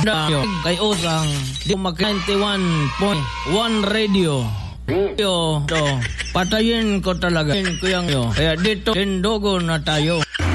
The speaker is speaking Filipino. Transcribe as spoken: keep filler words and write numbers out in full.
kay Osang di mag ninety-one point one radio. Yo, to, patayin ko talaga. Kuyang yo. Kaya dito, tindogo na tayo.